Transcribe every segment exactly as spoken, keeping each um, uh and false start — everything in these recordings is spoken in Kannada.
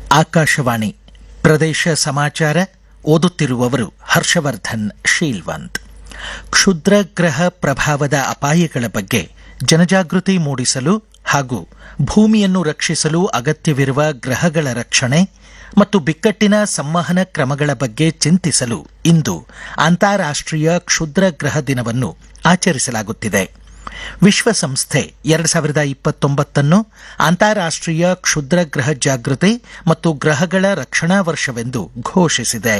ಆಕಾಶವಾಣಿ ಪ್ರದೇಶ ಸಮಾಚಾರ ಓದುತ್ತಿರುವವರು ಹರ್ಷವರ್ಧನ್ ಶೀಲ್ವಂತ್. ಕ್ಷುದ್ರಗ್ರಹ ಪ್ರಭಾವದ ಅಪಾಯಗಳ ಬಗ್ಗೆ ಜನಜಾಗೃತಿ ಮೂಡಿಸಲು ಹಾಗೂ ಭೂಮಿಯನ್ನು ರಕ್ಷಿಸಲು ಅಗತ್ಯವಿರುವ ಗ್ರಹಗಳ ರಕ್ಷಣೆ ಮತ್ತು ಬಿಕ್ಕಟ್ಟಿನ ಸಂವಹನ ಕ್ರಮಗಳ ಬಗ್ಗೆ ಚಿಂತಿಸಲು ಇಂದು ಅಂತಾರಾಷ್ಟೀಯ ಕ್ಷುದ್ರಗ್ರಹ ದಿನವನ್ನು ಆಚರಿಸಲಾಗುತ್ತಿದೆ. ವಿಶ್ವಸಂಸ್ಥೆ ಎರಡು ಸಾವಿರದ ಇಪ್ಪತ್ತೊಂಬತ್ತನ್ನು ಅಂತಾರಾಷ್ಟೀಯ ಕ್ಷುದ್ರಗ್ರಹ ಜಾಗೃತಿ ಮತ್ತು ಗ್ರಹಗಳ ರಕ್ಷಣಾ ವರ್ಷವೆಂದು ಘೋಷಿಸಿದೆ.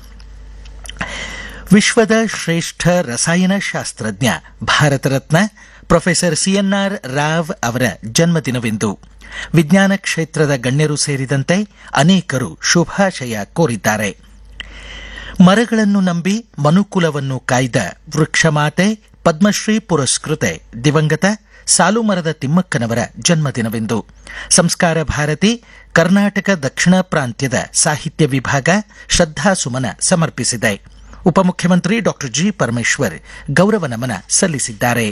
ವಿಶ್ವದ ಶ್ರೇಷ್ಠ ರಸಾಯನಶಾಸ್ತ್ರಜ್ಞ ಭಾರತ ರತ್ನ ಪ್ರೊಫೆಸರ್ ಸಿಎನ್ಆರ್ ರಾವ್ ಅವರ ಜನ್ಮದಿನವಿಂದು. ವಿಜ್ಞಾನ ಕ್ಷೇತ್ರದ ಗಣ್ಯರು ಸೇರಿದಂತೆ ಅನೇಕರು ಶುಭಾಶಯ ಕೋರಿದ್ದಾರೆ. ಮರಗಳನ್ನು ನಂಬಿ ಮನುಕುಲವನ್ನು ಕಾಯ್ದ ವೃಕ್ಷಮಾತೆ ಪದ್ಮಶ್ರೀ ಪುರಸ್ಕೃತೆ ದಿವಂಗತ ಸಾಲುಮರದ ತಿಮ್ಮಕ್ಕನವರ ಜನ್ಮದಿನವಿಂದು. ಸಂಸ್ಕಾರ ಭಾರತಿ ಕರ್ನಾಟಕ ದಕ್ಷಿಣ ಪ್ರಾಂತ್ಯದ ಸಾಹಿತ್ಯ ವಿಭಾಗ ಶ್ರದ್ಧಾಸುಮನ ಸಮರ್ಪಿಸಿದೆ. ಉಪಮುಖ್ಯಮಂತ್ರಿ ಡಾ ಜಿ ಪರಮೇಶ್ವರ್ ಗೌರವ ನಮನ ಸಲ್ಲಿಸಿದ್ದಾರೆ.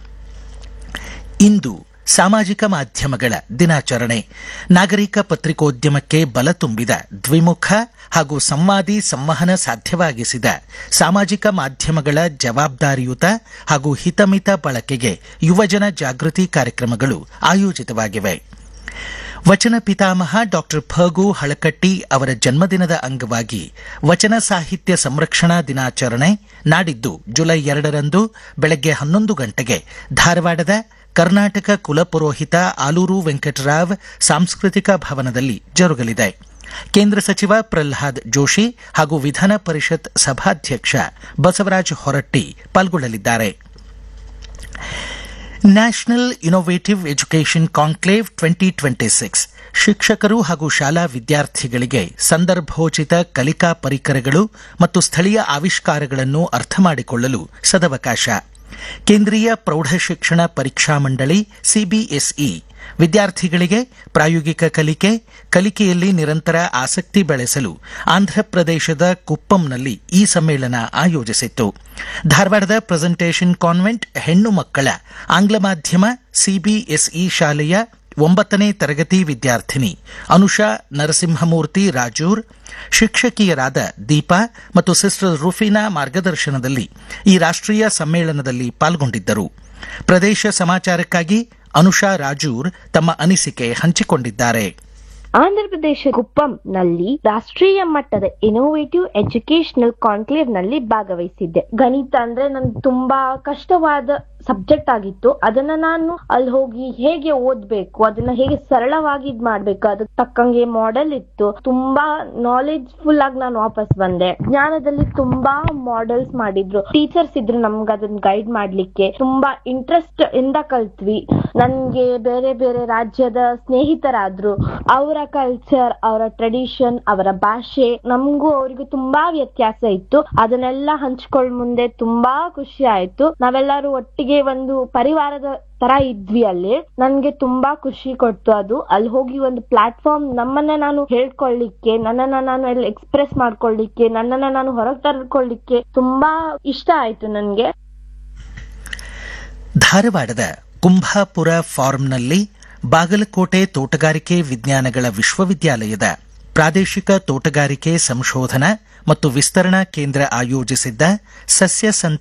ಇಂದು ಸಾಮಾಜಿಕ ಮಾಧ್ಯಮಗಳ ದಿನಾಚರಣೆ. ನಾಗರಿಕ ಪತ್ರಿಕೋದ್ಯಮಕ್ಕೆ ಬಲ ತುಂಬಿದ ದ್ವಿಮುಖ ಹಾಗೂ ಸಂವಾದಿ ಸಂವಹನ ಸಾಧ್ಯವಾಗಿಸಿದ ಸಾಮಾಜಿಕ ಮಾಧ್ಯಮಗಳ ಜವಾಬ್ದಾರಿಯುತ ಹಾಗೂ ಹಿತಮಿತ ಬಳಕೆಗೆ ಯುವಜನ ಜಾಗೃತಿ ಕಾರ್ಯಕ್ರಮಗಳು ಆಯೋಜಿತವಾಗಿವೆ. ವಚನ ಪಿತಾಮಹ ಡಾ ಫಗು ಹಳಕಟ್ಟಿ ಅವರ ಜನ್ಮದಿನದ ಅಂಗವಾಗಿ ವಚನ ಸಾಹಿತ್ಯ ಸಂರಕ್ಷಣಾ ದಿನಾಚರಣೆ ನಾಡಿದ್ದು ಜುಲೈ ಎರಡರಂದು ಬೆಳಗ್ಗೆ ಹನ್ನೊಂದು ಗಂಟೆಗೆ ಧಾರವಾಡದ ಕರ್ನಾಟಕ ಕುಲಪುರೋಹಿತ ಆಲೂರು ವೆಂಕಟರಾವ್ ಸಾಂಸ್ಕೃತಿಕ ಭವನದಲ್ಲಿ ಜರುಗಲಿದೆ. ಕೇಂದ್ರ ಸಚಿವ ಪ್ರಹ್ಲಾದ್ ಜೋಶಿ ಹಾಗೂ ವಿಧಾನ ಪರಿಷತ್ ಸಭಾಧ್ಯಕ್ಷ ಬಸವರಾಜ ಹೊರಟ್ಟಿ ಪಾಲ್ಗೊಳ್ಳಲಿದ್ದಾರೆ. National innovative education conclave twenty twenty six ಶಿಕ್ಷಕರು ಹಾಗೂ ಶಾಲಾ ವಿದ್ಯಾರ್ಥಿಗಳಿಗೆ ಸಂದರ್ಭೋಚಿತ ಕಲಿಕಾ ಪರಿಕರಗಳು ಮತ್ತು ಸ್ಥಳೀಯ ಆವಿಷ್ಕಾರಗಳನ್ನು ಅರ್ಥ ಮಾಡಿಕೊಳ್ಳಲು ಸದವಕಾಶ. ಕೇಂದ್ರೀಯ ಪ್ರೌಢಶಿಕ್ಷಣ ಪರೀಕ್ಷಾ ಮಂಡಳಿ ಸಿಬಿಎಸ್ಇ ವಿದ್ಯಾರ್ಥಿಗಳಿಗೆ ಪ್ರಾಯೋಗಿಕ ಕಲಿಕೆ ಕಲಿಕೆಯಲ್ಲಿ ನಿರಂತರ ಆಸಕ್ತಿ ಬೆಳೆಸಲು ಆಂಧ್ರಪ್ರದೇಶದ ಕುಪ್ಪಂನಲ್ಲಿ ಈ ಸಮ್ಮೇಳನ ಆಯೋಜಿಸಿತ್ತು. ಧಾರವಾಡದ ಪ್ರೆಸೆಂಟೇಷನ್ ಕಾನ್ವೆಂಟ್ ಹೆಣ್ಣು ಮಕ್ಕಳ ಆಂಗ್ಲ ಮಾಧ್ಯಮ ಸಿಬಿಎಸ್ಇ ಶಾಲೆಯ ಒಂಬತ್ತನೇ ತರಗತಿ ವಿದ್ಯಾರ್ಥಿನಿ ಅನುಷಾ ನರಸಿಂಹಮೂರ್ತಿ ರಾಜೂರ್ ಶಿಕ್ಷಕಿಯರಾದ ದೀಪಾ ಮತ್ತು ಸಿಸ್ಟರ್ ರುಫಿನಾ ಮಾರ್ಗದರ್ಶನದಲ್ಲಿ ಈ ರಾಷ್ಟೀಯ ಸಮ್ಮೇಳನದಲ್ಲಿ ಪಾಲ್ಗೊಂಡಿದ್ದರು. ಪ್ರದೇಶ ಸಮಾಚಾರಕ್ಕಾಗಿ ಅನುಷಾ ರಾಜೂರ್ ತಮ್ಮ ಅನಿಸಿಕೆ ಹಂಚಿಕೊಂಡಿದ್ದಾರೆ. ಆಂಧ್ರಪ್ರದೇಶ ಕುಪ್ಪಂನಲ್ಲಿ ರಾಷ್ಟ್ರೀಯ ಮಟ್ಟದ ಇನೋವೇಟಿವ್ ಎಜುಕೇಶನಲ್ ಕಾನ್ಕ್ಲೇವ್ ನಲ್ಲಿ ಭಾಗವಹಿಸಿದ್ದೆ. ಗಣಿತ ಅಂದ್ರೆ ನನ್ಗೆ ತುಂಬಾ ಕಷ್ಟವಾದ ಸಬ್ಜೆಕ್ಟ್ ಆಗಿತ್ತು. ಅದನ್ನ ನಾನು ಅಲ್ಲಿ ಹೋಗಿ ಹೇಗೆ ಓದ್ಬೇಕು, ಅದನ್ನ ಹೇಗೆ ಸರಳವಾಗಿ ಇದ್ ಮಾಡ್ಬೇಕು, ಅದಕ್ಕೆ ತಕ್ಕಂಗೆ ಮಾಡೆಲ್ ಇತ್ತು. ತುಂಬಾ ನಾಲೆಜ್ ಫುಲ್ ಆಗಿ ನಾನು ವಾಪಸ್ ಬಂದೆ. ಜ್ಞಾನದಲ್ಲಿ ತುಂಬಾ ಮಾಡೆಲ್ಸ್ ಮಾಡಿದ್ರು, ಟೀಚರ್ಸ್ ಇದ್ರು ನಮ್ಗೆ ಅದನ್ನ ಗೈಡ್ ಮಾಡ್ಲಿಕ್ಕೆ. ತುಂಬಾ ಇಂಟ್ರೆಸ್ಟ್ ಇಂದ ಕಲ್ತ್ವಿ. ನನ್ಗೆ ಬೇರೆ ಬೇರೆ ರಾಜ್ಯದ ಸ್ನೇಹಿತರಾದ್ರು. ಅವರ ಕಲ್ಚರ್, ಅವರ ಟ್ರೆಡಿಷನ್, ಅವರ ಭಾಷೆ ನಮಗೂ ಅವರಿಗೂ ತುಂಬಾ ವ್ಯತ್ಯಾಸ ಇತ್ತು. ಅದನ್ನೆಲ್ಲ ಹಂಚ್ಕೊಳ್ಳ ಮುಂದೆ ತುಂಬಾ ಖುಷಿ ಆಯ್ತು. ನಾವೆಲ್ಲರೂ ಒಟ್ಟಿಗೆ ಒಂದು ಪರಿವಾರದ ತರ ಇದ್ವಿ ಅಲ್ಲಿ. ನನ್ಗೆ ತುಂಬಾ ಖುಷಿ ಕೊಡ್ತು ಅದು. ಅಲ್ಲಿ ಹೋಗಿ ಒಂದು ಪ್ಲಾಟ್ಫಾರ್ಮ್ ನಮ್ಮನ್ನ ನಾನು ಹೇಳ್ಕೊಳ್ಳಿಕ್ಕೆ, ನನ್ನನ್ನ ನಾನು ಅಲ್ಲಿ ಎಕ್ಸ್ಪ್ರೆಸ್ ಮಾಡ್ಕೊಳ್ಳಿಕ್ಕೆ, ನನ್ನನ್ನ ನಾನು ಹೊರಗೆ ತರ್ಕೊಳ್ಳಿಕ್ಕೆ ತುಂಬಾ ಇಷ್ಟ ಆಯ್ತು ನನ್ಗೆ. ಧಾರವಾಡದ ಕುಂಭಾಪುರ ಫಾರ್ಮ್ನಲ್ಲಿ ಬಾಗಲಕೋಟೆ ತೋಟಗಾರಿಕೆ ವಿಜ್ಞಾನಗಳ ವಿಶ್ವವಿದ್ಯಾಲಯದ ಪ್ರಾದೇಶಿಕ ತೋಟಗಾರಿಕೆ ಸಂಶೋಧನಾ ಮತ್ತು ವಿಸ್ತರಣಾ ಕೇಂದ್ರ ಆಯೋಜಿಸಿದ್ದ ಸಸ್ಯ